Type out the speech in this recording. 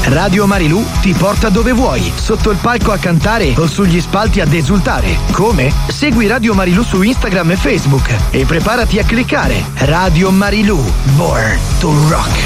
Radio Marilù ti porta dove vuoi, sotto il palco a cantare o sugli spalti ad esultare. Come? Segui Radio Marilù su Instagram e Facebook e preparati a cliccare. Radio Marilù, Born to Rock.